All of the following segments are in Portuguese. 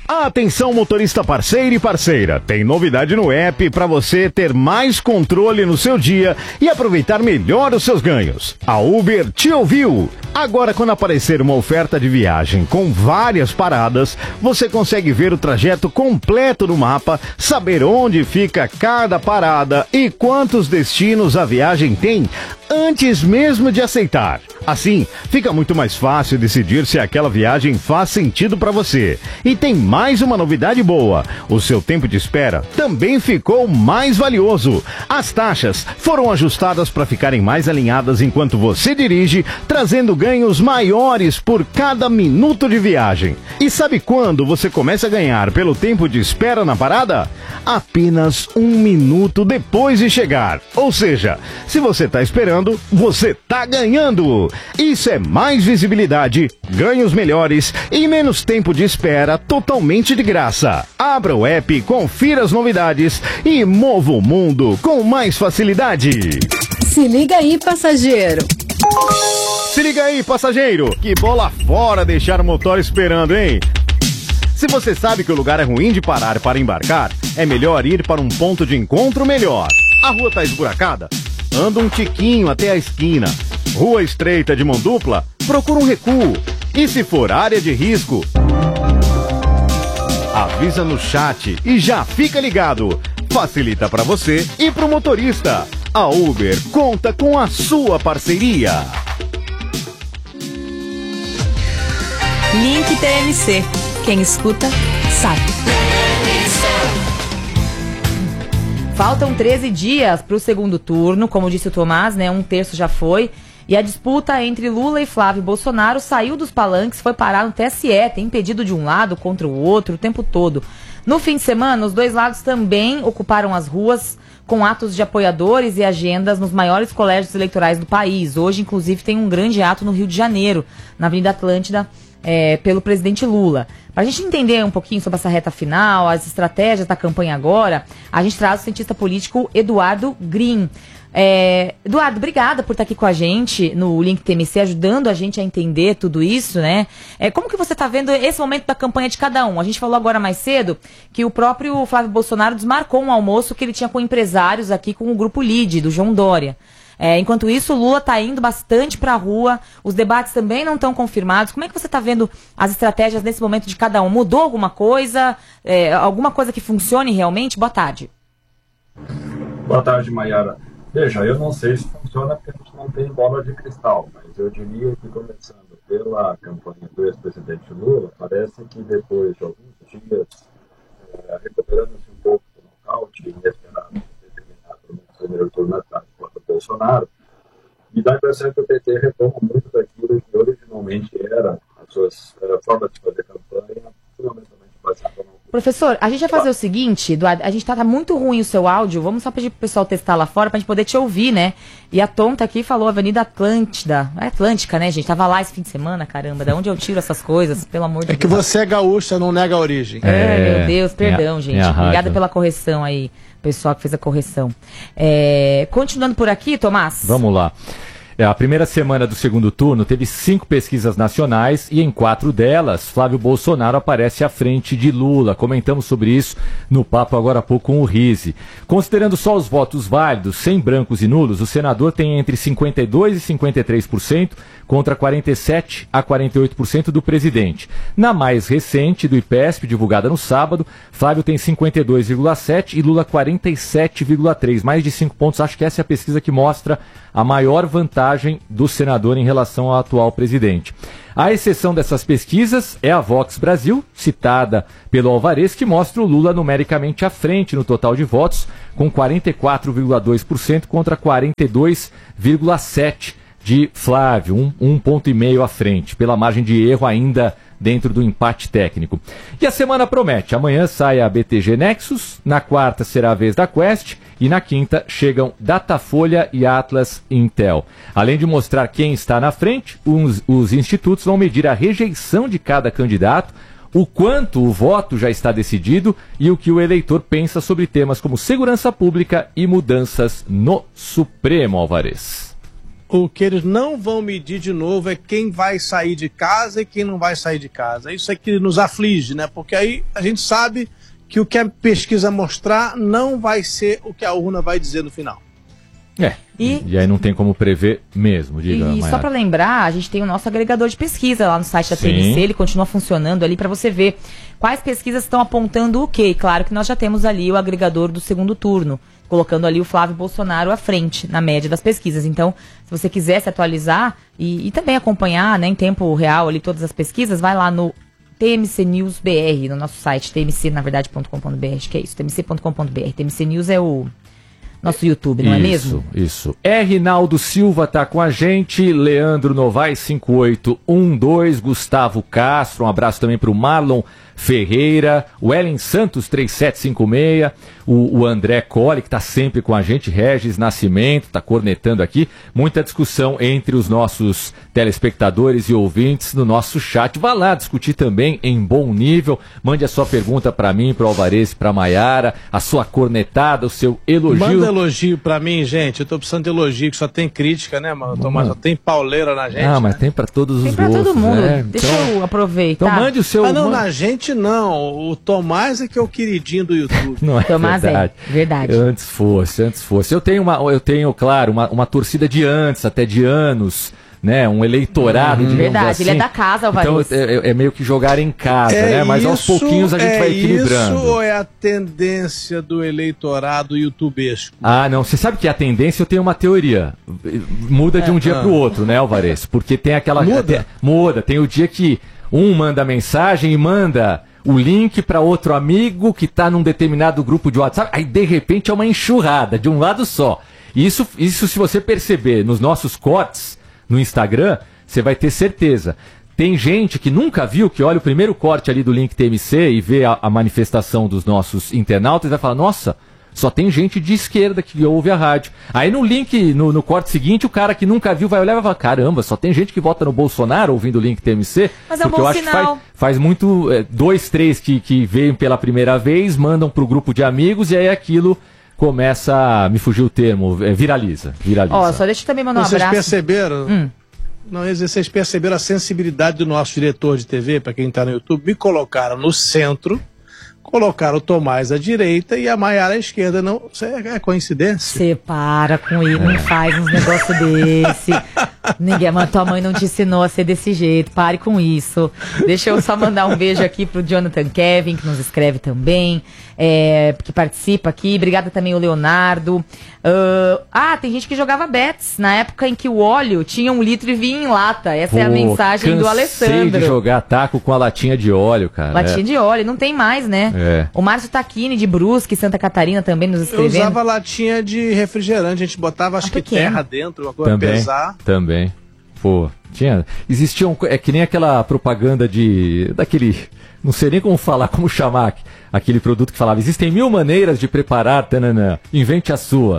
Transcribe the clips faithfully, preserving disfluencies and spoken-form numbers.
Atenção, motorista parceiro e parceira, tem novidade no app para você ter mais controle no seu dia e aproveitar melhor os seus ganhos. A Uber te ouviu! Agora, quando aparecer uma oferta de viagem com várias paradas, você consegue ver o trajeto completo no mapa, saber onde fica cada parada e quantos destinos a viagem tem antes mesmo de aceitar. Assim, fica muito mais fácil decidir se aquela viagem faz sentido para você. E tem mais uma novidade boa: o seu tempo de espera também ficou mais valioso. As taxas foram ajustadas para ficarem mais alinhadas enquanto você dirige, trazendo ganhos maiores por cada minuto de viagem. E sabe quando você começa a ganhar pelo tempo de espera na parada? Apenas um minuto depois de chegar. Ou seja, se você está esperando, você está ganhando. Isso é mais visibilidade, ganhos melhores e menos tempo de espera totalmente de graça. Abra o app, confira as novidades e mova o mundo com mais facilidade. Se liga aí, passageiro. Se liga aí, passageiro. Que bola fora deixar o motor esperando, hein? Se você sabe que o lugar é ruim de parar para embarcar, é melhor ir para um ponto de encontro melhor. A rua está esburacada? Anda um tiquinho até a esquina. Rua estreita de mão dupla? Procura um recuo. E se for área de risco, avisa no chat e já fica ligado. Facilita para você e para o motorista. A Uber conta com a sua parceria. Link T M C. Quem escuta, sabe. Faltam treze dias para o segundo turno, como disse o Tomás, né? Um terço já foi. E a disputa entre Lula e Flávio Bolsonaro saiu dos palanques, foi parar no T S E, tem pedido de um lado contra o outro o tempo todo. No fim de semana, os dois lados também ocuparam as ruas com atos de apoiadores e agendas nos maiores colégios eleitorais do país. Hoje, inclusive, tem um grande ato no Rio de Janeiro, na Avenida Atlântida, é, pelo presidente Lula. Para a gente entender um pouquinho sobre essa reta final, as estratégias da campanha agora, a gente traz o cientista político Eduardo Green. É, Eduardo, obrigada por estar aqui com a gente no Link T M C, ajudando a gente a entender tudo isso, né? É, como que você está vendo esse momento da campanha de cada um? A gente falou agora mais cedo que o próprio Flávio Bolsonaro desmarcou um almoço que ele tinha com empresários aqui com o Grupo Lide, do João Dória. É, enquanto isso, o Lula está indo bastante para a rua, os debates também não estão confirmados. Como é que você está vendo as estratégias nesse momento de cada um? Mudou alguma coisa? É, alguma coisa que funcione realmente? Boa tarde. Boa tarde, Mayara. Veja, eu não sei se funciona porque a gente não tem bola de cristal, mas eu diria que, começando pela campanha do ex-presidente Lula, parece que depois de alguns dias, é, recuperando-se um pouco do nocaute inesperado, determinado no primeiro turno atrás contra o Bolsonaro, e dá a impressão que o P T retoma muito daquilo que originalmente era as suas era, formas de fazer campanha, fundamentalmente baseada no... Professor, a gente vai fazer o seguinte, Eduardo, a gente tá, tá muito ruim o seu áudio, vamos só pedir pro pessoal testar lá fora pra gente poder te ouvir, né? E a Tom tá aqui falou Avenida Atlântida, é Atlântica, né, gente? Tava lá esse fim de semana, caramba, da onde eu tiro essas coisas, pelo amor de Deus. É que você é gaúcha, não nega a origem. É, meu Deus, perdão, é, gente. É Obrigada pela correção aí, pessoal que fez a correção. É, continuando por aqui, Tomás. Vamos lá. A primeira semana do segundo turno teve cinco pesquisas nacionais e em quatro delas, Flávio Bolsonaro aparece à frente de Lula. Comentamos sobre isso no papo agora há pouco com o Rizzi. Considerando só os votos válidos, sem brancos e nulos, o senador tem entre cinquenta e dois por cento e cinquenta e três por cento contra quarenta e sete a quarenta e oito por cento do presidente. Na mais recente, do I P E S P, divulgada no sábado, Flávio tem cinquenta e dois vírgula sete por cento e Lula quarenta e sete vírgula três por cento. Mais de cinco pontos, acho que essa é a pesquisa que mostra a maior vantagem do senador em relação ao atual presidente. A exceção dessas pesquisas é a Vox Brasil, citada pelo Alvarez, que mostra o Lula numericamente à frente no total de votos, com quarenta e quatro vírgula dois por cento contra quarenta e dois vírgula sete por cento de Flávio, um, um ponto e meio à frente, pela margem de erro ainda dentro do empate técnico. E a semana promete. Amanhã sai a B T G Nexus, na quarta será a vez da Quest e na quinta chegam Datafolha e Atlas Intel. Além de mostrar quem está na frente, os, os institutos vão medir a rejeição de cada candidato, o quanto o voto já está decidido e o que o eleitor pensa sobre temas como segurança pública e mudanças no Supremo, Alvarez. O que eles não vão medir de novo é quem vai sair de casa e quem não vai sair de casa. Isso é que nos aflige, né? Porque aí a gente sabe que o que a pesquisa mostrar não vai ser o que a urna vai dizer no final. É, e, e aí não tem como prever mesmo, diga, E Maiara. só para lembrar, a gente tem o nosso agregador de pesquisa lá no site da T M C, ele continua funcionando ali para você ver quais pesquisas estão apontando o quê. E claro que nós já temos ali o agregador do segundo turno, colocando ali o Flávio Bolsonaro à frente, na média das pesquisas. Então, se você quiser se atualizar e, e também acompanhar, né, em tempo real ali todas as pesquisas, vai lá no T M C News B R, no nosso site, T M C, na verdade, ponto com ponto B R, acho que é isso, T M C ponto com ponto B R. T M C News é o nosso YouTube, não isso, é mesmo? Isso, isso. É, Rinaldo Silva tá com a gente, Leandro Novaes cinco oito um dois, Gustavo Castro, um abraço também pro Marlon Ferreira, o Ellen Santos três sete cinco seis, o, o André Colli, que está sempre com a gente, Regis Nascimento, está cornetando aqui, muita discussão entre os nossos telespectadores e ouvintes no nosso chat. Vá lá discutir também em bom nível, mande a sua pergunta para mim, para o Alvarez e para a Maiara, a sua cornetada, o seu elogio. Manda elogio para mim, gente, eu tô precisando de elogio, que só tem crítica, né, mano? Tomás, só tem pauleira na gente. Ah, mas né? tem para todos Tem os pra gostos. todo mundo, né? deixa então, eu aproveitar. Então mande o seu... Ah, não, man- na gente não, o Tomás é que é o queridinho do YouTube. Não é Tomás verdade. é, verdade. Antes fosse, antes fosse. Eu tenho, uma, eu tenho claro, uma, uma torcida de antes, até de anos, né? Um eleitorado, Uhum. digamos Verdade, assim. ele é da casa, Então Alvarez. é, é- é meio que jogar em casa, É né? Mas aos isso, pouquinhos a gente é vai equilibrando. Isso ou é a tendência do eleitorado youtubesco? Ah, não. Você sabe que a tendência, eu tenho uma teoria. Muda de um dia ah. pro outro, né, Alvarez? Porque tem aquela... Muda? Tem, muda. Tem o dia que um manda mensagem e manda o link para outro amigo que tá num determinado grupo de WhatsApp. Aí, de repente, é uma enxurrada de um lado só. Isso, isso se você perceber nos nossos cortes no Instagram, você vai ter certeza. Tem gente que nunca viu, que olha o primeiro corte ali do link T M C e vê a, a manifestação dos nossos internautas e vai falar, nossa, só tem gente de esquerda que ouve a rádio. Aí no link, no, no corte seguinte, o cara que nunca viu vai olhar e vai falar, caramba, só tem gente que vota no Bolsonaro ouvindo o link T M C. Mas é um porque bom eu acho que sinal. faz, faz muito, é, dois, três que, que veem pela primeira vez, mandam pro grupo de amigos e aí aquilo começa, a, me fugiu o termo, é, viraliza, viraliza. Ó, só deixa eu também mandar um Vocês abraço. perceberam? Hum. Não, vocês perceberam a sensibilidade do nosso diretor de T V, para quem está no YouTube, me colocaram no centro, colocaram o Tomás à direita e a Maiara à esquerda. Não, isso é, é coincidência? Você para com isso, não faz uns negócios desse. Ninguém, mas tua mãe não te ensinou a ser desse jeito. Pare com isso. Deixa eu só mandar um beijo aqui pro Jonathan Kevin, que nos escreve também, é, que participa aqui. Obrigada também ao Leonardo. Uh, ah, tem gente que jogava bets na época em que o óleo tinha um litro e vinha em lata. Essa Pô, é a mensagem do cansei Alessandro. de jogar taco com a latinha de óleo, cara. Latinha É. de óleo, não tem mais, né? É. O Márcio Taquini, de Brusque, Santa Catarina, também nos Eu escrevendo. usava latinha de refrigerante, a gente botava, acho Ah, que pequeno. terra dentro, uma coisa Também, pesar. também. Pô, tinha... Existia um... É que nem aquela propaganda de... Daquele... Não sei nem como falar, como chamar aquele produto que falava, existem mil maneiras de preparar, tananã, invente a sua.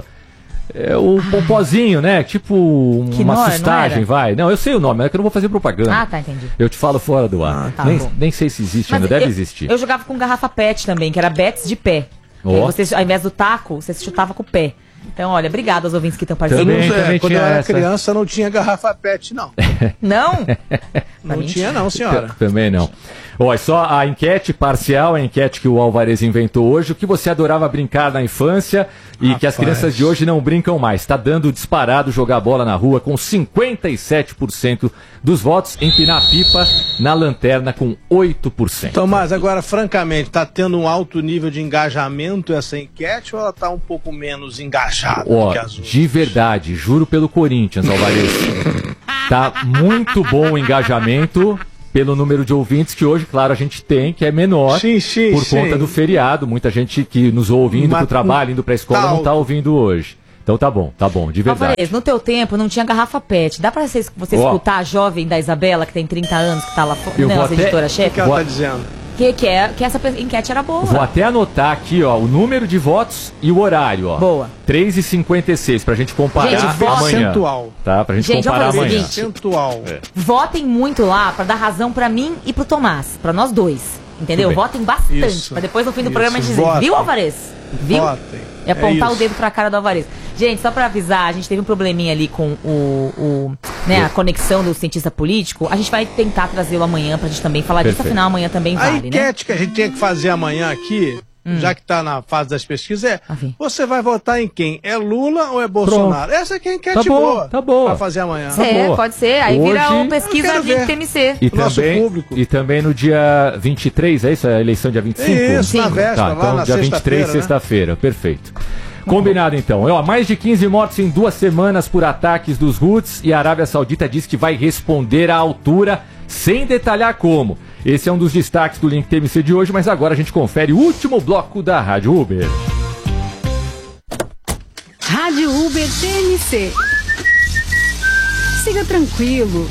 É o popozinho, né? Tipo uma Quinoa, não sustagem, era? vai. Não, eu sei o nome, é que eu não vou fazer propaganda. Ah, tá, entendi. Eu te falo fora do ar. tá nem, bom. nem sei se existe Mas ainda, deve eu, existir. Eu jogava com garrafa pet também, que era bets de pé. Ó. E aí você, ao invés do taco, você chutava com o pé. Então, olha, obrigado aos ouvintes que estão Eu não participando. Também, sei, também quando tinha eu era essa. criança não tinha garrafa pet, não. Não? Não Mas tinha não, senhora. Também não. Olha, só a enquete parcial, a enquete que o Alvarez inventou hoje, o que você adorava brincar na infância e Rapaz. que as crianças de hoje não brincam mais. Está dando disparado jogar bola na rua com cinquenta e sete por cento dos votos, empinar pipa na lanterna com oito por cento. Tomás, agora, francamente, tá tendo um alto nível de engajamento essa enquete ou ela tá um pouco menos engajada do Ó, que as outras? de verdade, juro pelo Corinthians, Alvarez. Tá muito bom o engajamento pelo número de ouvintes que hoje, claro, a gente tem, que é menor Sim, sim, por sim. conta do feriado. Muita gente que nos ouve indo Mas pro trabalho, indo pra escola, tá não tá alto. ouvindo hoje. Então tá bom, tá bom, de verdade. Alvarez, no teu tempo não tinha garrafa pet. Dá pra você, você Ó. escutar a jovem da Isabela, que tem trinta anos, que tá lá fora, Eu vou nossa até- O editora-chefe? que ela Boa- tá dizendo? Que, que, é, que essa pe- enquete era boa. Vou até anotar aqui, ó, o número de votos e o horário, ó. Boa. três e cinquenta e seis, pra gente comparar Gente, vota- amanhã. Percentual. Tá, pra gente, Gente, comparar vamos fazer o amanhã. seguinte. Percentual. Votem muito lá pra dar razão pra mim e pro Tomás, pra nós dois. Entendeu? Tudo bem. Votem bastante, Isso. pra depois no fim do Isso, programa a gente dizer, votem. viu, Alvarez? Viu? Votem. E apontar É o isso. dedo pra cara do Alvarez. Gente, só pra avisar, a gente teve um probleminha ali com o, o né, a conexão do cientista político. A gente vai tentar trazê-lo amanhã pra gente também falar disso, Perfeito. afinal amanhã também A vale, né? enquete que a gente tinha que fazer amanhã aqui, Hum. já que está na fase das pesquisas, é: Ah, vem. você vai votar em quem? É Lula ou é Bolsonaro? Essa aqui é a enquete Tá bom, boa. tá boa. Pra fazer amanhã. Tá É, boa. pode ser. Aí vira Hoje- o pesquisa Eu quero de ver. T M C. E O nosso também, público. e também no dia vinte e três, é isso? A eleição dia vinte e cinco? Isso, na Sim. véspera, Tá, lá então na dia vinte e três, sexta-feira. né? sexta-feira, perfeito. Combinado então. Ó, mais de quinze mortos em duas semanas por ataques dos Houthis e a Arábia Saudita diz que vai responder à altura, sem detalhar como. Esse é um dos destaques do Link T M C de hoje, mas agora a gente confere o último bloco da Rádio Uber. Rádio Uber T M C. Siga tranquilo.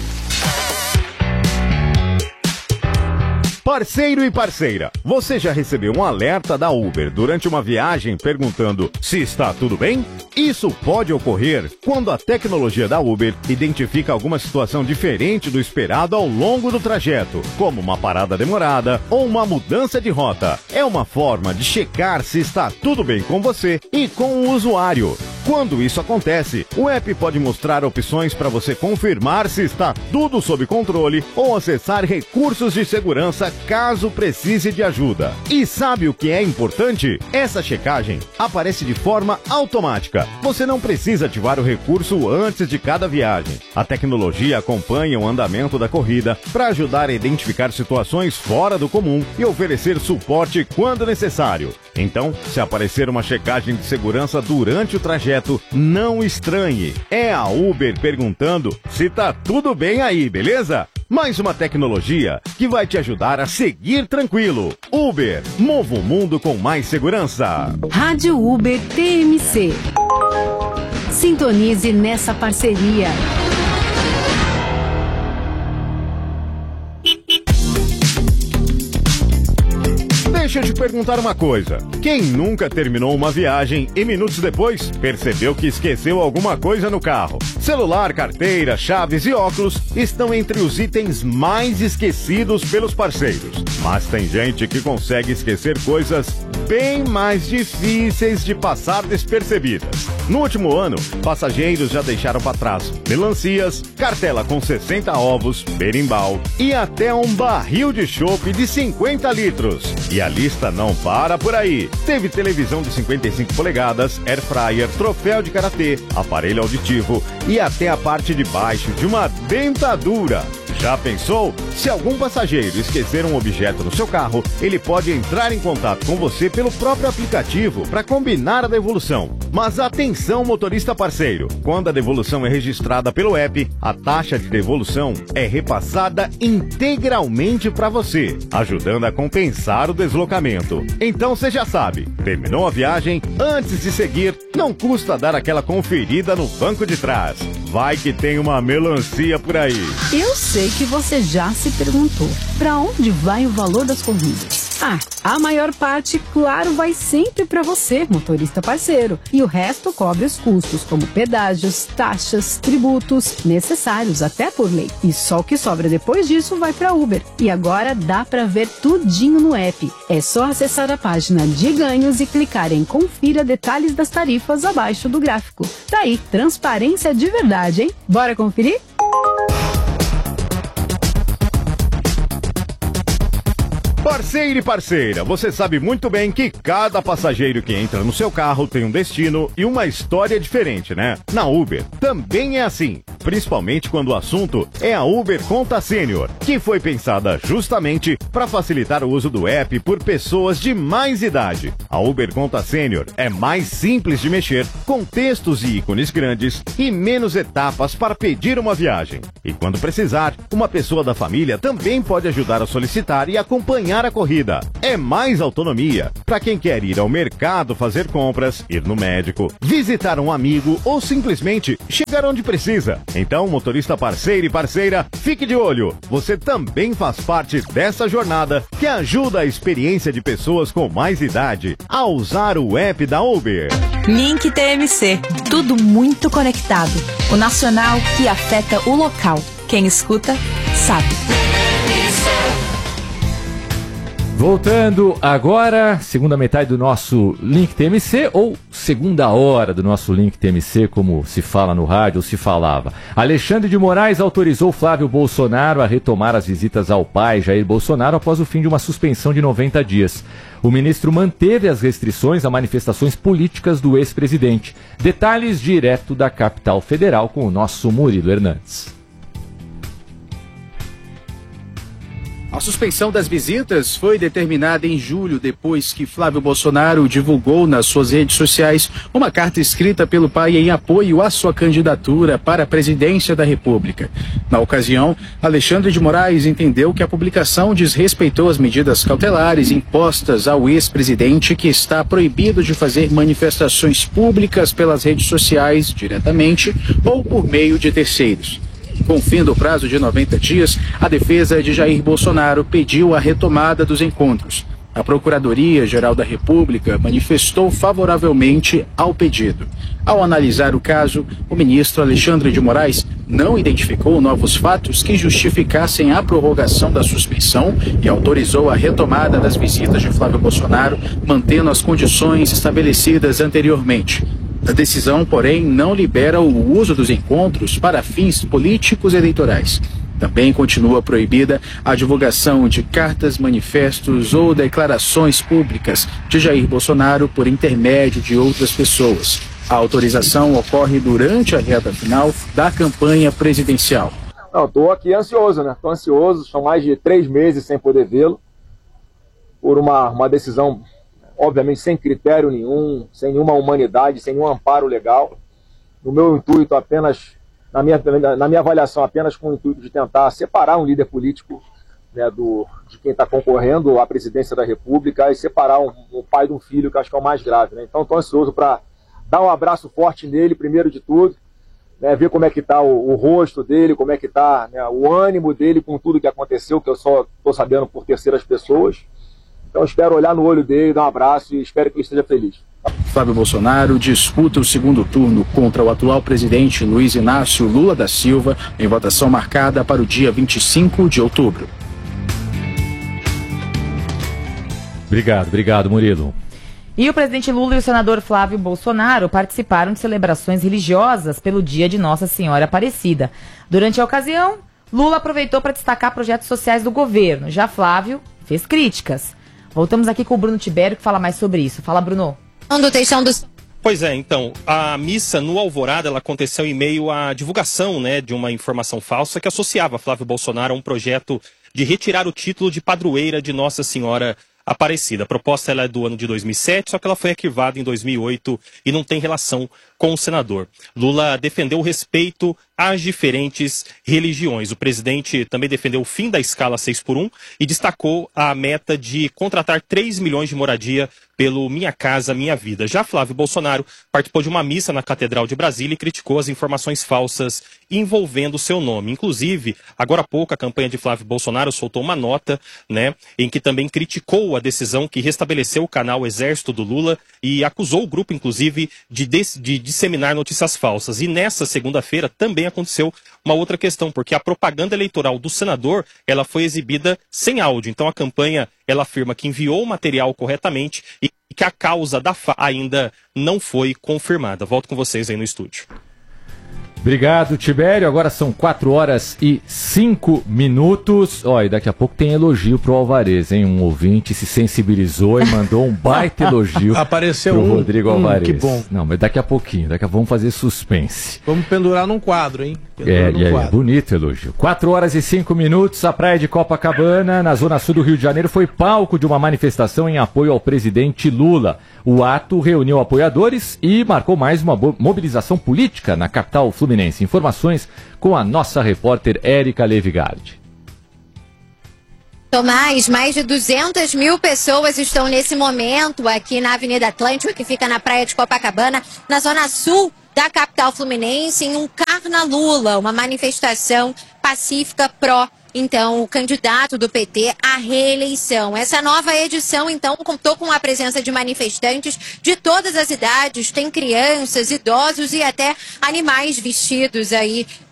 Parceiro e parceira, você já recebeu um alerta da Uber durante uma viagem perguntando se está tudo bem? Isso pode ocorrer quando a tecnologia da Uber identifica alguma situação diferente do esperado ao longo do trajeto, como uma parada demorada ou uma mudança de rota. É uma forma de checar se está tudo bem com você e com o usuário. Quando isso acontece, o app pode mostrar opções para você confirmar se está tudo sob controle ou acessar recursos de segurança caso precise de ajuda. E sabe o que é importante? Essa checagem aparece de forma automática. Você não precisa ativar o recurso antes de cada viagem. A tecnologia acompanha o andamento da corrida para ajudar a identificar situações fora do comum e oferecer suporte quando necessário. Então, se aparecer uma checagem de segurança durante o trajeto, não estranhe. É a Uber perguntando se tá tudo bem aí, beleza? Mais uma tecnologia que vai te ajudar a seguir tranquilo. Uber, mova o mundo com mais segurança. Rádio Uber T M C. Sintonize nessa parceria. Deixa eu te perguntar uma coisa. Quem nunca terminou uma viagem e minutos depois percebeu que esqueceu alguma coisa no carro? Celular, carteira, chaves e óculos estão entre os itens mais esquecidos pelos parceiros. Mas tem gente que consegue esquecer coisas bem mais difíceis de passar despercebidas. No último ano, passageiros já deixaram para trás melancias, cartela com sessenta ovos, berimbau e até um barril de chopp de cinquenta litros. E a lista não para por aí. Teve televisão de cinquenta e cinco polegadas, air fryer, troféu de karatê, aparelho auditivo e até a parte de baixo de uma dentadura. Já pensou? Se algum passageiro esquecer um objeto no seu carro, ele pode entrar em contato com você pelo próprio aplicativo para combinar a devolução. Mas atenção, motorista parceiro! Quando a devolução é registrada pelo app, a taxa de devolução é repassada integralmente para você, ajudando a compensar o deslocamento. Então você já sabe, terminou a viagem? Antes de seguir, não custa dar aquela conferida no banco de trás. Vai que tem uma melancia por aí. Eu sei que você já se perguntou, para onde vai o valor das corridas? Ah, a maior parte, claro, vai sempre para você, motorista parceiro. E o resto cobre os custos, como pedágios, taxas, tributos, necessários até por lei. E só o que sobra depois disso vai para Uber. E agora dá para ver tudinho no app. É só acessar a página de ganhos e clicar em confira detalhes das tarifas abaixo do gráfico. Tá aí, transparência de verdade, hein? Bora conferir? Parceiro e parceira, você sabe muito bem que cada passageiro que entra no seu carro tem um destino e uma história diferente, né? Na Uber também é assim, principalmente quando o assunto é a Uber Conta Sênior, que foi pensada justamente para facilitar o uso do app por pessoas de mais idade. A Uber Conta Sênior é mais simples de mexer, com textos e ícones grandes e menos etapas para pedir uma viagem. E quando precisar, uma pessoa da família também pode ajudar a solicitar e acompanhar a corrida. É mais autonomia para quem quer ir ao mercado fazer compras, ir no médico, visitar um amigo ou simplesmente chegar onde precisa. Então, motorista parceiro e parceira, fique de olho. Você também faz parte dessa jornada que ajuda a experiência de pessoas com mais idade a usar o app da Uber. Link T M C. Tudo muito conectado. O nacional que afeta o local. Quem escuta, sabe. Voltando agora, segunda metade do nosso Link T M C, ou segunda hora do nosso Link T M C, como se fala no rádio ou se falava. Alexandre de Moraes autorizou Flávio Bolsonaro a retomar as visitas ao pai Jair Bolsonaro após o fim de uma suspensão de noventa dias. O ministro manteve as restrições a manifestações políticas do ex-presidente. Detalhes direto da capital federal com o nosso Murilo Hernandes. A suspensão das visitas foi determinada em julho, depois que Flávio Bolsonaro divulgou nas suas redes sociais uma carta escrita pelo pai em apoio à sua candidatura para a presidência da República. Na ocasião, Alexandre de Moraes entendeu que a publicação desrespeitou as medidas cautelares impostas ao ex-presidente, que está proibido de fazer manifestações públicas pelas redes sociais diretamente ou por meio de terceiros. Com o fim do prazo de noventa dias, a defesa de Jair Bolsonaro pediu a retomada dos encontros. A Procuradoria-Geral da República manifestou favoravelmente ao pedido. Ao analisar o caso, o ministro Alexandre de Moraes não identificou novos fatos que justificassem a prorrogação da suspensão e autorizou a retomada das visitas de Flávio Bolsonaro, mantendo as condições estabelecidas anteriormente. A decisão, porém, não libera o uso dos encontros para fins políticos e eleitorais. Também continua proibida a divulgação de cartas, manifestos ou declarações públicas de Jair Bolsonaro por intermédio de outras pessoas. A autorização ocorre durante a reta final da campanha presidencial. Não, estou aqui ansioso, né? Estou ansioso, são mais de três meses sem poder vê-lo, por uma, uma decisão, obviamente, sem critério nenhum, sem nenhuma humanidade, sem nenhum amparo legal. No meu intuito, apenas, na minha, na minha avaliação, apenas com o intuito de tentar separar um líder político, né, do, de quem está concorrendo à presidência da República, e separar um, um pai de um filho, que acho que é o mais grave, né? Então, estou ansioso para dar um abraço forte nele, primeiro de tudo, né, ver como é que está o, o rosto dele, como é que está, né, o ânimo dele com tudo que aconteceu, que eu só estou sabendo por terceiras pessoas. Então espero olhar no olho dele, dar um abraço e espero que ele esteja feliz. Flávio Bolsonaro disputa o segundo turno contra o atual presidente Luiz Inácio Lula da Silva, em votação marcada para o dia vinte e cinco de outubro. Obrigado, obrigado, Murilo. E o presidente Lula e o senador Flávio Bolsonaro participaram de celebrações religiosas pelo dia de Nossa Senhora Aparecida. Durante a ocasião, Lula aproveitou para destacar projetos sociais do governo. Já Flávio fez críticas. Voltamos aqui com o Bruno Tibério, que fala mais sobre isso. Fala, Bruno. Pois é, então, a missa no Alvorada ela aconteceu em meio à divulgação, né, de uma informação falsa que associava Flávio Bolsonaro a um projeto de retirar o título de padroeira de Nossa Senhora Aparecida. A proposta ela é do ano de dois mil e sete, só que ela foi arquivada em dois mil e oito e não tem relação com o senador. Lula defendeu o respeito às diferentes religiões. O presidente também defendeu o fim da escala seis por um e destacou a meta de contratar três milhões de moradia pelo Minha Casa Minha Vida. Já Flávio Bolsonaro participou de uma missa na Catedral de Brasília e criticou as informações falsas envolvendo seu nome. Inclusive, agora há pouco, a campanha de Flávio Bolsonaro soltou uma nota, né, em que também criticou a decisão que restabeleceu o canal Exército do Lula e acusou o grupo, inclusive, de, des de disseminar notícias falsas. E nessa segunda-feira também aconteceu uma outra questão, porque a propaganda eleitoral do senador, ela foi exibida sem áudio. Então a campanha, ela afirma que enviou o material corretamente e que a causa da F A ainda não foi confirmada. Volto com vocês aí no estúdio. Obrigado, Tibério. Agora são quatro horas e cinco minutos. Ó, e daqui a pouco tem elogio pro Alvarez, hein? Um ouvinte se sensibilizou e mandou um baita elogio Apareceu pro um, Rodrigo um, Alvarez. que bom. Não, mas daqui a pouquinho, daqui a pouco vamos fazer suspense. Vamos pendurar num quadro, hein? Pendurar É, num e aí, quadro. bonito elogio. quatro horas e cinco minutos, a praia de Copacabana, na zona sul do Rio de Janeiro, foi palco de uma manifestação em apoio ao presidente Lula. O ato reuniu apoiadores e marcou mais uma mobilização política na capital fluminense. Informações com a nossa repórter Érica Levigardi. Tomás, mais de duzentas mil pessoas estão nesse momento aqui na Avenida Atlântica, que fica na praia de Copacabana, na zona sul da capital fluminense, em um Carna Lula, uma manifestação pacífica pró, então, o candidato do P T à reeleição. Essa nova edição, então, contou com a presença de manifestantes de todas as idades, tem crianças, idosos e até animais vestidos aí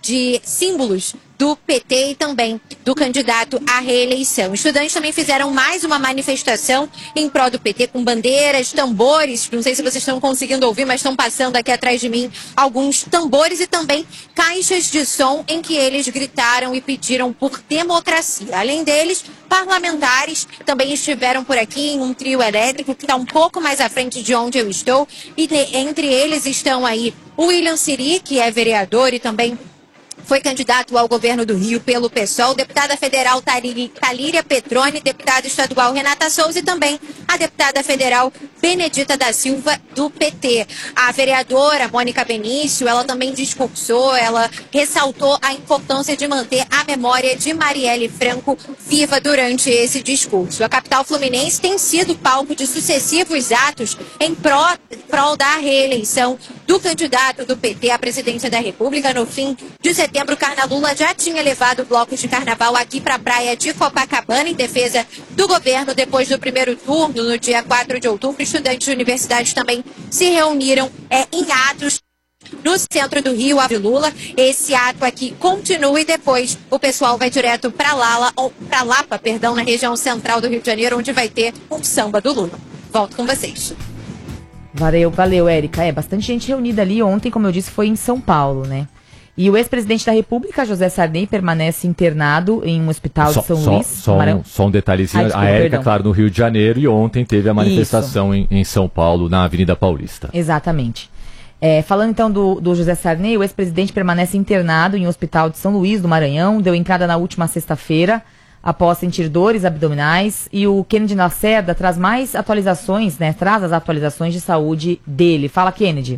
de símbolos do P T e também do candidato à reeleição. Estudantes também fizeram mais uma manifestação em prol do P T com bandeiras, tambores, não sei se vocês estão conseguindo ouvir, mas estão passando aqui atrás de mim alguns tambores e também caixas de som em que eles gritaram e pediram por democracia. Além deles, parlamentares também estiveram por aqui em um trio elétrico que está um pouco mais à frente de onde eu estou e de, entre eles estão aí o William Siri, que é vereador e também foi candidato ao governo do Rio pelo PSOL, deputada federal Talíria Petroni, deputada estadual Renata Souza e também a deputada federal Benedita da Silva, do P T. A vereadora Mônica Benício, ela também discursou, ela ressaltou a importância de manter a memória de Marielle Franco viva durante esse discurso. A capital fluminense tem sido palco de sucessivos atos em prol, prol da reeleição do candidato do P T à presidência da República. No fim de setembro, Carna Lula já tinha levado blocos de carnaval aqui para a praia de Copacabana em defesa do governo. Depois do primeiro turno, no dia quatro de outubro, estudantes de universidades também se reuniram é, em atos no centro do Rio, a Lula. Esse ato aqui continua e depois o pessoal vai direto para Lala, ou para Lapa, perdão, na região central do Rio de Janeiro, onde vai ter um samba do Lula. Volto com vocês. Valeu, valeu, Érica. É, bastante gente reunida ali. Ontem, como eu disse, foi em São Paulo, né? E o ex-presidente da República, José Sarney, permanece internado em um hospital só, de São só, Luís. Só um, só um detalhezinho. Ah, a Érica, claro, no Rio de Janeiro, e ontem teve a manifestação em, em São Paulo, na Avenida Paulista. Exatamente. É, falando então do, do José Sarney, o ex-presidente permanece internado em um hospital de São Luís, do Maranhão. Deu entrada na última sexta-feira, após sentir dores abdominais. E o Kennedy Lacerda traz mais atualizações, né? Traz as atualizações de saúde dele. Fala, Kennedy.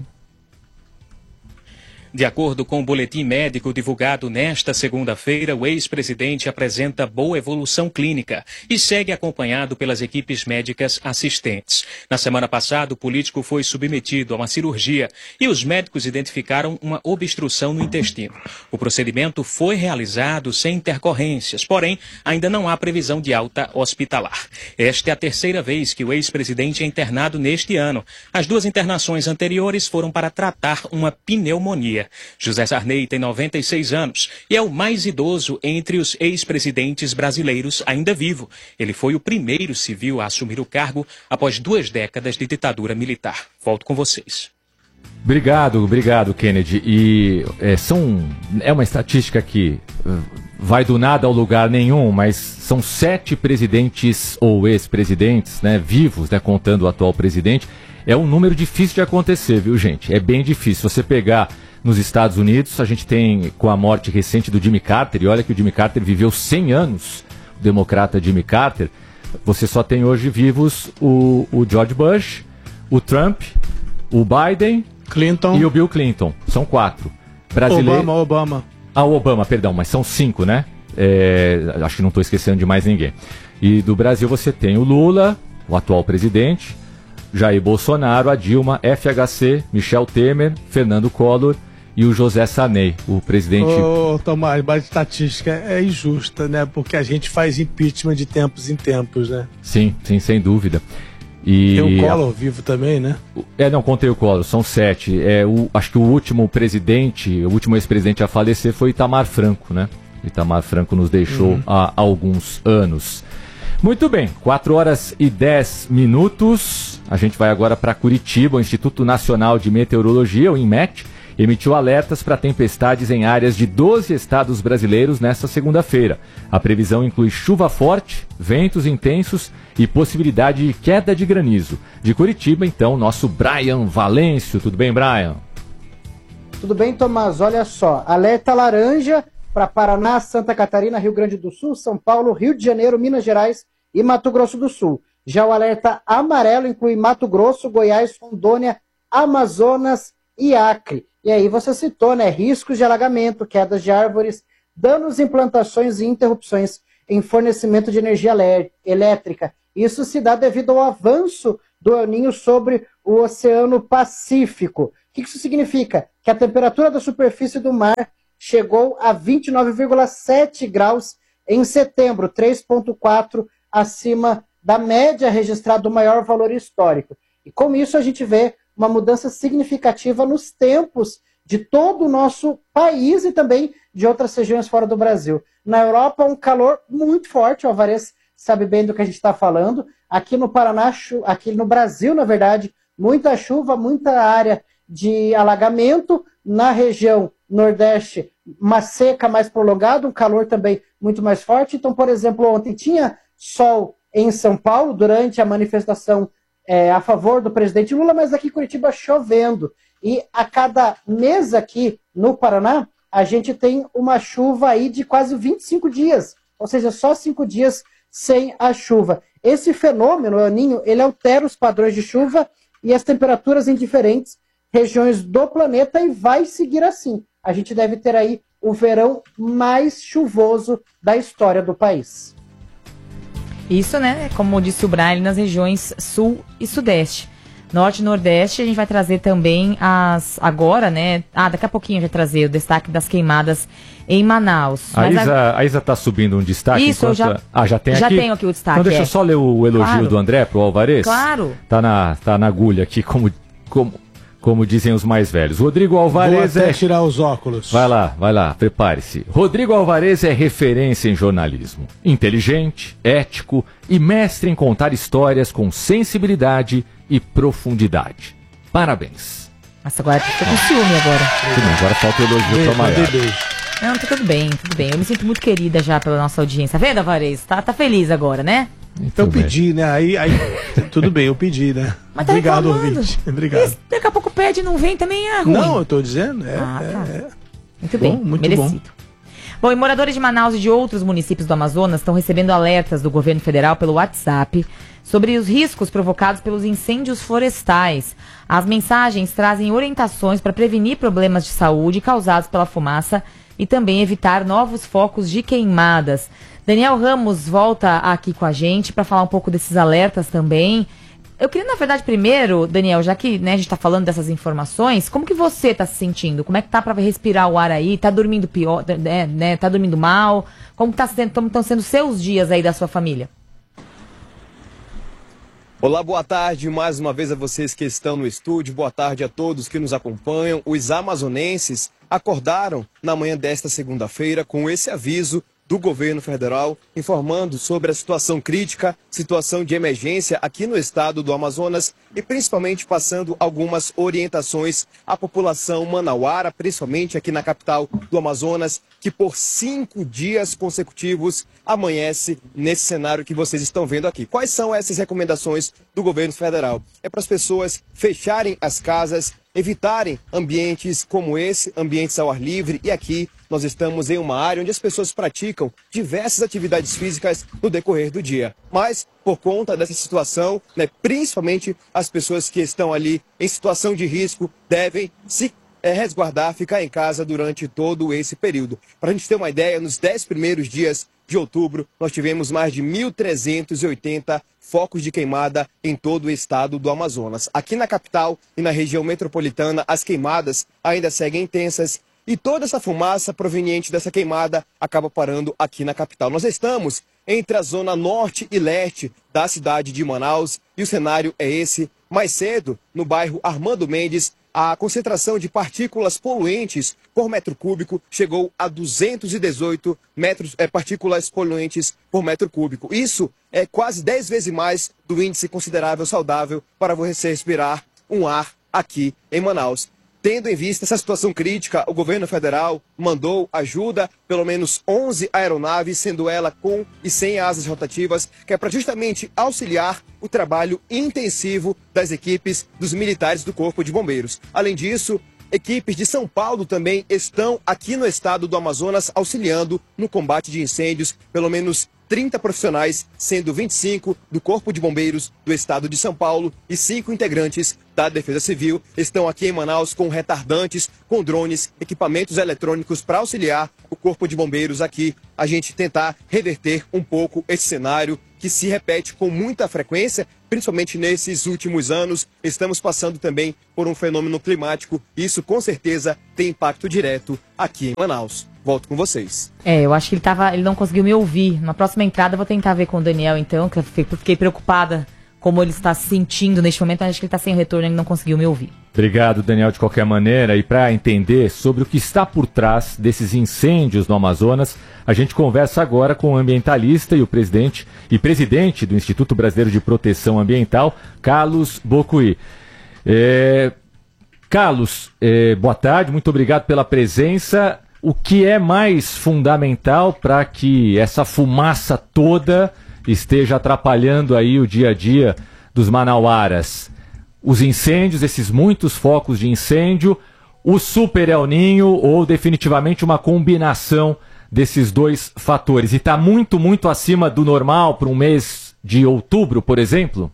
De acordo com o boletim médico divulgado nesta segunda-feira, o ex-presidente apresenta boa evolução clínica e segue acompanhado pelas equipes médicas assistentes. Na semana passada, o político foi submetido a uma cirurgia e os médicos identificaram uma obstrução no intestino. O procedimento foi realizado sem intercorrências, porém, ainda não há previsão de alta hospitalar. Esta é a terceira vez que o ex-presidente é internado neste ano. As duas internações anteriores foram para tratar uma pneumonia. José Sarney tem noventa e seis anos e é o mais idoso entre os ex-presidentes brasileiros ainda vivo. Ele foi o primeiro civil a assumir o cargo após duas décadas de ditadura militar. Volto com vocês. Obrigado, obrigado, Kennedy. E é, são, é uma estatística que vai do nada ao lugar nenhum, mas são sete presidentes ou ex-presidentes, né, vivos, né, contando o atual presidente. É um número difícil de acontecer, viu, gente? É bem difícil. Se você pegar nos Estados Unidos, a gente tem, com a morte recente do Jimmy Carter, e olha que o Jimmy Carter viveu cem anos, o democrata Jimmy Carter, você só tem hoje vivos o, o George Bush, o Trump, o Biden, Clinton e o Bill Clinton. São quatro. Brasileiro... Obama, Obama. Ah, o Obama, perdão, mas são cinco, né? É, acho que não estou esquecendo de mais ninguém. E do Brasil você tem o Lula, o atual presidente, Jair Bolsonaro, a Dilma, F H C, Michel Temer, Fernando Collor e o José Sarney, o presidente... Ô, Tomás, mas a estatística é injusta, né? Porque a gente faz impeachment de tempos em tempos, né? Sim, sim, sem dúvida. E... Tem o Collor vivo também, né? É, não, contei o Collor, são sete. É, o, acho que o último presidente, o último ex-presidente a falecer foi Itamar Franco, né? Itamar Franco nos deixou uhum. há alguns anos. Muito bem, quatro horas e dez minutos. A gente vai agora para Curitiba. O Instituto Nacional de Meteorologia, o INMET, emitiu alertas para tempestades em áreas de doze estados brasileiros nesta segunda-feira. A previsão inclui chuva forte, ventos intensos e possibilidade de queda de granizo. De Curitiba, então, nosso Brian Valêncio. Tudo bem, Brian? Tudo bem, Tomás. Olha só, alerta laranja para Paraná, Santa Catarina, Rio Grande do Sul, São Paulo, Rio de Janeiro, Minas Gerais e Mato Grosso do Sul. Já o alerta amarelo inclui Mato Grosso, Goiás, Rondônia, Amazonas e Acre. E aí você citou, né, riscos de alagamento, quedas de árvores, danos em plantações e interrupções em fornecimento de energia elétrica. Isso se dá devido ao avanço do El Niño sobre o Oceano Pacífico. O que isso significa? Que a temperatura da superfície do mar chegou a vinte e nove vírgula sete graus em setembro, três vírgula quatro acima da média registrada do maior valor histórico. E com isso a gente vê uma mudança significativa nos tempos de todo o nosso país e também de outras regiões fora do Brasil. Na Europa, um calor muito forte, o Alvarez sabe bem do que a gente está falando. Aqui no Paraná, aqui no Brasil, na verdade, muita chuva, muita área de alagamento. Na região Nordeste, uma seca mais prolongada, um calor também muito mais forte. Então, por exemplo, ontem tinha sol em São Paulo durante a manifestação é, a favor do presidente Lula, mas aqui em Curitiba chovendo. E a cada mês aqui no Paraná, a gente tem uma chuva aí de quase vinte e cinco dias, ou seja, só cinco dias sem a chuva. Esse fenômeno, o El Niño, ele altera os padrões de chuva e as temperaturas em diferentes regiões do planeta e vai seguir assim. A gente deve ter aí o verão mais chuvoso da história do país. Isso, né, como disse o Brian, nas regiões sul e sudeste. Norte e Nordeste, a gente vai trazer também as... Agora, né? Ah, daqui a pouquinho a gente vai trazer o destaque das queimadas em Manaus. A Mas Isa, a... a Isa tá subindo um destaque. Isso, eu já... Ah, já tem já aqui? Já tenho aqui o destaque. Então deixa eu é. só ler o elogio Claro. do André pro Alvarez. Claro. Tá na, tá na agulha aqui, como, como, como dizem os mais velhos. Rodrigo Alvarez Vou até é... tirar os óculos. Vai lá, vai lá, prepare-se. Rodrigo Alvarez é referência em jornalismo. Inteligente, ético e mestre em contar histórias com sensibilidade e profundidade. Parabéns. Nossa, agora tô com ciúme agora. Tudo bem, agora falta o elogio pra Maiara. Não, tá tudo bem, tudo bem. Eu me sinto muito querida já pela nossa audiência. Tá vendo, Alvarez? Tá, tá feliz agora, né? Então eu pedi, né? Aí, aí tudo bem, eu pedi, né? Mas tá Obrigado, reclamando. ouvinte. Obrigado. E daqui a pouco pede e não vem também, é ruim. Não, eu tô dizendo. É, Ah, tá. é, é. Muito Bom, bem, muito merecido. Bom, e moradores de Manaus e de outros municípios do Amazonas estão recebendo alertas do governo federal pelo WhatsApp sobre os riscos provocados pelos incêndios florestais. As mensagens trazem orientações para prevenir problemas de saúde causados pela fumaça e também evitar novos focos de queimadas. Daniel Ramos volta aqui com a gente para falar um pouco desses alertas também. Eu queria, na verdade, primeiro, Daniel, já que né, a gente tá falando dessas informações, como que você tá se sentindo? Como é que tá para respirar o ar aí? Tá dormindo pior, né, né? Tá dormindo mal? Como tá sendo, como estão sendo seus dias aí da sua família? Olá, boa tarde mais uma vez a vocês que estão no estúdio, boa tarde a todos que nos acompanham. Os amazonenses acordaram na manhã desta segunda-feira com esse aviso do governo federal informando sobre a situação crítica, situação de emergência aqui no estado do Amazonas e principalmente passando algumas orientações à população manauara, principalmente aqui na capital do Amazonas, que por cinco dias consecutivos amanhece nesse cenário que vocês estão vendo aqui. Quais são essas recomendações do governo federal? É para as pessoas fecharem as casas, evitarem ambientes como esse, ambientes ao ar livre, e aqui nós estamos em uma área onde as pessoas praticam diversas atividades físicas no decorrer do dia. Mas, por conta dessa situação, né, principalmente as pessoas que estão ali em situação de risco devem se é, resguardar, ficar em casa durante todo esse período. Para a gente ter uma ideia, nos dez primeiros dias de outubro, nós tivemos mais de mil trezentos e oitenta focos de queimada em todo o estado do Amazonas. Aqui na capital e na região metropolitana, as queimadas ainda seguem intensas e toda essa fumaça proveniente dessa queimada acaba parando aqui na capital. Nós estamos entre a zona norte e leste da cidade de Manaus e o cenário é esse. Mais cedo, no bairro Armando Mendes, a concentração de partículas poluentes por metro cúbico chegou a duzentos e dezoito metros, é, partículas poluentes por metro cúbico. Isso é quase dez vezes mais do índice considerável saudável para você respirar um ar aqui em Manaus. Tendo em vista essa situação crítica, o governo federal mandou ajuda, pelo menos onze aeronaves, sendo ela com e sem asas rotativas, que é para justamente auxiliar o trabalho intensivo das equipes dos militares do Corpo de Bombeiros. Além disso, equipes de São Paulo também estão aqui no estado do Amazonas auxiliando no combate de incêndios, pelo menos trinta profissionais, sendo vinte e cinco do Corpo de Bombeiros do estado de São Paulo e cinco integrantes da Defesa Civil estão aqui em Manaus com retardantes, com drones, equipamentos eletrônicos para auxiliar o Corpo de Bombeiros aqui, a gente tentar reverter um pouco esse cenário que se repete com muita frequência, principalmente nesses últimos anos. Estamos passando também por um fenômeno climático e isso com certeza tem impacto direto aqui em Manaus. Volto com vocês. É, eu acho que ele, tava, ele não conseguiu me ouvir. Na próxima entrada eu vou tentar ver com o Daniel, então, que eu fiquei preocupada como ele está se sentindo neste momento. Acho que ele está sem retorno, ele não conseguiu me ouvir. Obrigado, Daniel, de qualquer maneira. E para entender sobre o que está por trás desses incêndios no Amazonas, a gente conversa agora com o ambientalista e o presidente e presidente do Instituto Brasileiro de Proteção Ambiental, Carlos Bocuí. É... Carlos, é... boa tarde, muito obrigado pela presença. O que é mais fundamental para que essa fumaça toda esteja atrapalhando aí o dia a dia dos manauaras? Os incêndios, esses muitos focos de incêndio, o super El Niño ou definitivamente uma combinação desses dois fatores? E está muito, muito acima do normal para um mês de outubro, por exemplo?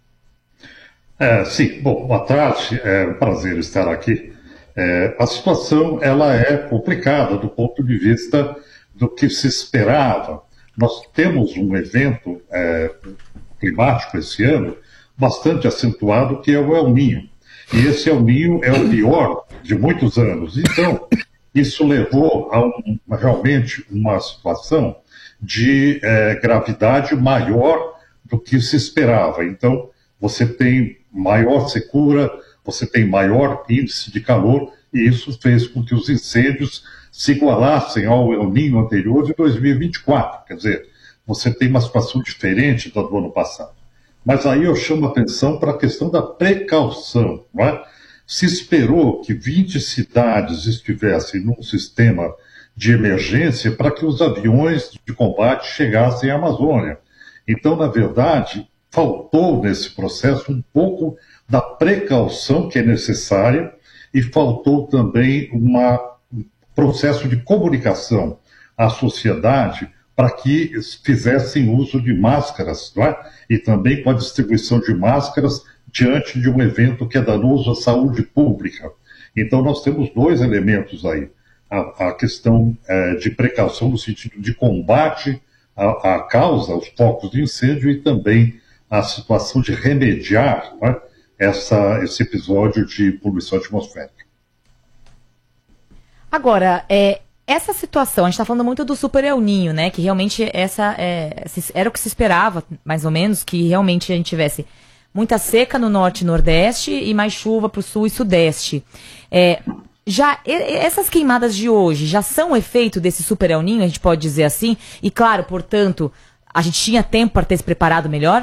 É, sim, bom, boa tarde, é um prazer estar aqui. É, a situação ela é complicada do ponto de vista do que se esperava. Nós temos um evento é, climático esse ano bastante acentuado, que é o El Niño. E esse El Niño é o pior de muitos anos. Então, isso levou a um, realmente uma situação de é, gravidade maior do que se esperava. Então, você tem maior secura, você tem maior índice de calor, e isso fez com que os incêndios se igualassem ao El Niño anterior de dois mil e vinte e quatro. Quer dizer, você tem uma situação diferente do ano passado. Mas aí eu chamo a atenção para a questão da precaução. Não é? Se esperou que vinte cidades estivessem num sistema de emergência para que os aviões de combate chegassem à Amazônia. Então, na verdade, faltou nesse processo um pouco da precaução que é necessária e faltou também uma, um processo de comunicação à sociedade para que fizessem uso de máscaras, não é? E também com a distribuição de máscaras diante de um evento que é danoso à saúde pública. Então nós temos dois elementos aí. A, a questão é, de precaução no sentido de combate à, à causa, aos focos de incêndio, e também a situação de remediar, não é? Essa, esse episódio de poluição atmosférica. Agora, é... essa situação, a gente está falando muito do super El Niño, né? Que realmente essa é, era o que se esperava, mais ou menos, que realmente a gente tivesse muita seca no norte e nordeste e mais chuva para o sul e sudeste. É, já essas queimadas de hoje já são efeito desse super El Niño, a gente pode dizer assim? E claro, portanto, a gente tinha tempo para ter se preparado melhor?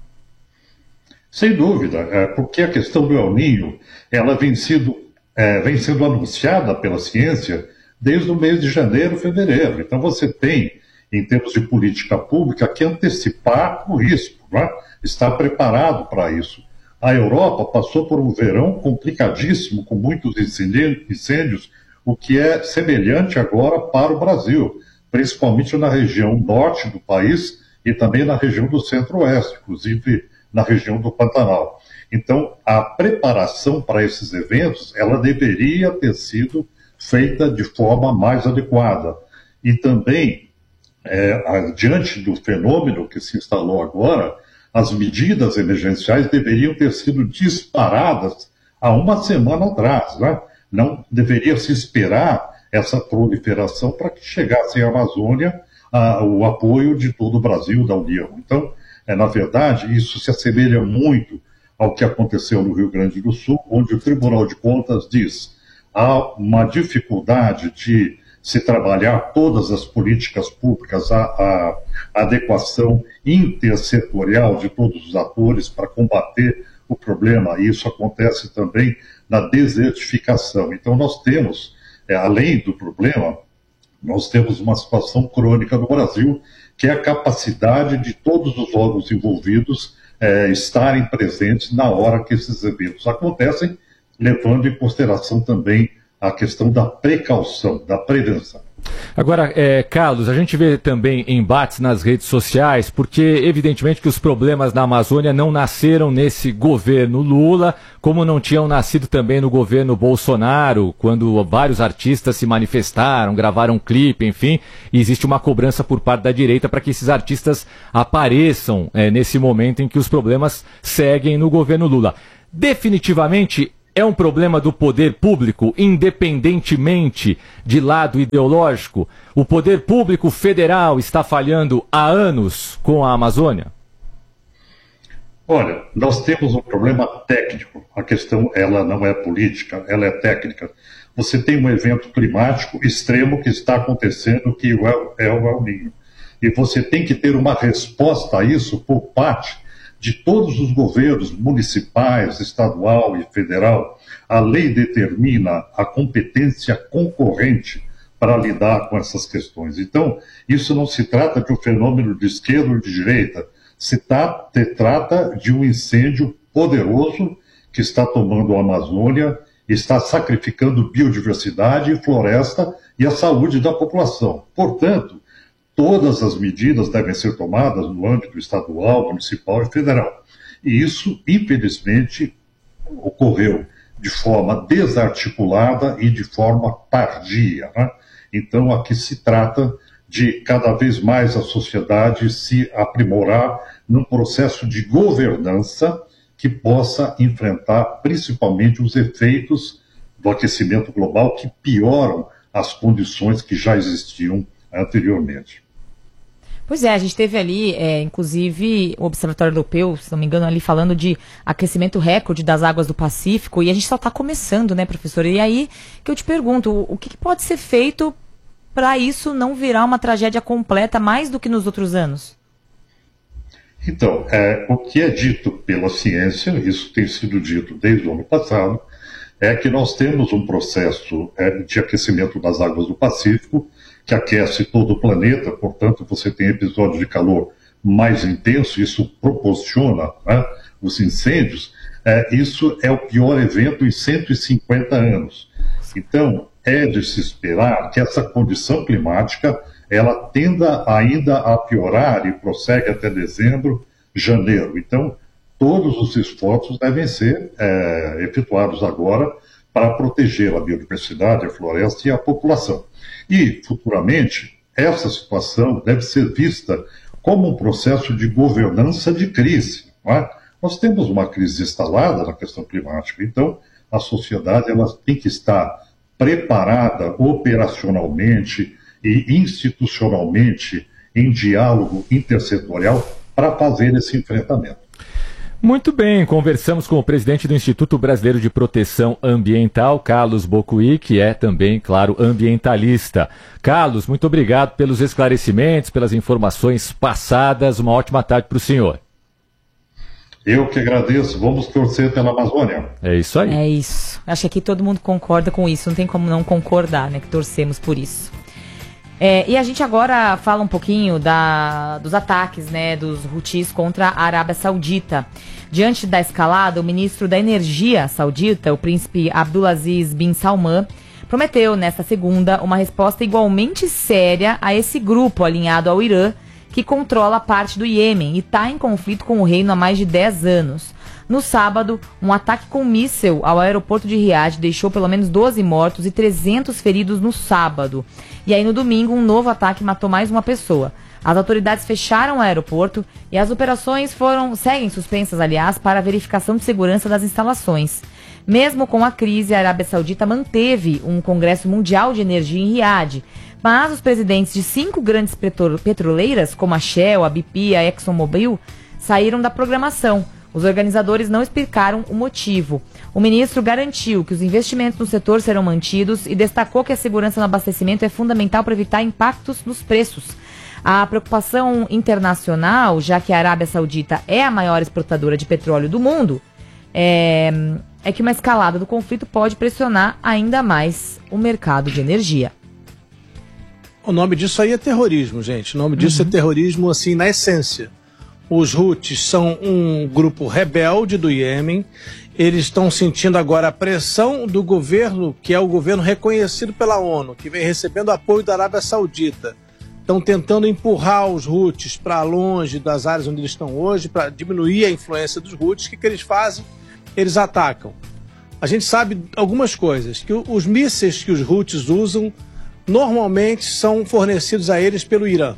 Sem dúvida, é, porque a questão do El Niño, ela vem, sido, é, vem sendo anunciada pela ciência desde o mês de janeiro, fevereiro. Então você tem, em termos de política pública, que antecipar o risco, né? Estar preparado para isso. A Europa passou por um verão complicadíssimo, com muitos incêndios, o que é semelhante agora para o Brasil, principalmente na região norte do país e também na região do centro-oeste, inclusive na região do Pantanal. Então, a preparação para esses eventos, ela deveria ter sido feita de forma mais adequada. E também, é, diante do fenômeno que se instalou agora, as medidas emergenciais deveriam ter sido disparadas há uma semana atrás, né? Não deveria se esperar essa proliferação para que chegasse à Amazônia a, o apoio de todo o Brasil, da União. Então, é, na verdade, isso se assemelha muito ao que aconteceu no Rio Grande do Sul, onde o Tribunal de Contas diz: há uma dificuldade de se trabalhar todas as políticas públicas, a, a, a adequação intersetorial de todos os atores para combater o problema. E isso acontece também na desertificação. Então nós temos, é, além do problema, nós temos uma situação crônica no Brasil, que é a capacidade de todos os órgãos envolvidos é, estarem presentes na hora que esses eventos acontecem, levando em consideração também a questão da precaução, da prevenção. Agora, é, Carlos, a gente vê também embates nas redes sociais, porque evidentemente que os problemas na Amazônia não nasceram nesse governo Lula, como não tinham nascido também no governo Bolsonaro, quando vários artistas se manifestaram, gravaram um clipe, enfim, e existe uma cobrança por parte da direita para que esses artistas apareçam é, nesse momento em que os problemas seguem no governo Lula. Definitivamente é um problema do poder público, independentemente de lado ideológico? O poder público federal está falhando há anos com a Amazônia? Olha, nós temos um problema técnico. A questão, ela não é política, ela é técnica. Você tem um evento climático extremo que está acontecendo, que é o El Niño. E você tem que ter uma resposta a isso por parte de todos os governos municipais, estadual e federal. A lei determina a competência concorrente para lidar com essas questões. Então, isso não se trata de um fenômeno de esquerda ou de direita, se, tá, se trata de um incêndio poderoso que está tomando a Amazônia, está sacrificando biodiversidade e floresta e a saúde da população. Portanto, todas as medidas devem ser tomadas no âmbito estadual, municipal e federal. E isso, infelizmente, ocorreu de forma desarticulada e de forma tardia, né? Então, aqui se trata de cada vez mais a sociedade se aprimorar num processo de governança que possa enfrentar principalmente os efeitos do aquecimento global que pioram as condições que já existiam anteriormente. Pois é, a gente teve ali, é, inclusive, o Observatório Europeu, se não me engano, ali falando de aquecimento recorde das águas do Pacífico, e a gente só está começando, né, professor? E aí que eu te pergunto, o que pode ser feito para isso não virar uma tragédia completa mais do que nos outros anos? Então, é, o que é dito pela ciência, isso tem sido dito desde o ano passado, é que nós temos um processo é, de aquecimento das águas do Pacífico, que aquece todo o planeta, portanto você tem episódios de calor mais intenso, isso proporciona, né, os incêndios, é, isso é o pior evento em cento e cinquenta anos. Então, é de se esperar que essa condição climática ela tenda ainda a piorar e prossegue até dezembro, janeiro. Então, todos os esforços devem ser é, efetuados agora para proteger a biodiversidade, a floresta e a população. E, futuramente, essa situação deve ser vista como um processo de governança de crise. Não é? Nós temos uma crise instalada na questão climática, então a sociedade ela tem que estar preparada operacionalmente e institucionalmente em diálogo intersetorial para fazer esse enfrentamento. Muito bem, conversamos com o presidente do Instituto Brasileiro de Proteção Ambiental, Carlos Bocuí, que é também, claro, ambientalista. Carlos, muito obrigado pelos esclarecimentos, pelas informações passadas. Uma ótima tarde para o senhor. Eu que agradeço. Vamos torcer pela Amazônia. É isso aí. É isso. Acho que aqui todo mundo concorda com isso. Não tem como não concordar, né? Que torcemos por isso. É, e a gente agora fala um pouquinho da, dos ataques, né, dos Houthis contra a Arábia Saudita. Diante da escalada, o ministro da Energia saudita, o príncipe Abdulaziz bin Salman, prometeu nesta segunda uma resposta igualmente séria a esse grupo alinhado ao Irã, que controla parte do Iêmen e está em conflito com o reino há mais de dez anos. No sábado, um ataque com míssil ao aeroporto de Riad deixou pelo menos doze mortos e trezentos feridos no sábado. E aí no domingo, um novo ataque matou mais uma pessoa. As autoridades fecharam o aeroporto e as operações foram seguem suspensas, aliás, para a verificação de segurança das instalações. Mesmo com a crise, a Arábia Saudita manteve um Congresso Mundial de Energia em Riad, mas os presidentes de cinco grandes petroleiras, como a Shell, a B P e a ExxonMobil, saíram da programação. Os organizadores não explicaram o motivo. O ministro garantiu que os investimentos no setor serão mantidos e destacou que a segurança no abastecimento é fundamental para evitar impactos nos preços. A preocupação internacional, já que a Arábia Saudita é a maior exportadora de petróleo do mundo, é, é que uma escalada do conflito pode pressionar ainda mais o mercado de energia. O nome disso aí é terrorismo, gente. O nome disso uhum. é terrorismo, assim, na essência. Os Houthis são um grupo rebelde do Iêmen. Eles estão sentindo agora a pressão do governo, que é o governo reconhecido pela ONU, que vem recebendo apoio da Arábia Saudita. Estão tentando empurrar os Houthis para longe das áreas onde eles estão hoje, para diminuir a influência dos Houthis. O que, que eles fazem? Eles atacam. A gente sabe algumas coisas, que os mísseis que os Houthis usam normalmente são fornecidos a eles pelo Irã.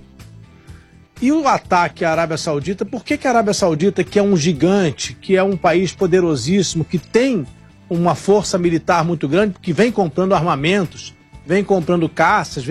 E o ataque à Arábia Saudita, por que, que a Arábia Saudita, que é um gigante, que é um país poderosíssimo, que tem uma força militar muito grande, que vem comprando armamentos, vem comprando caças,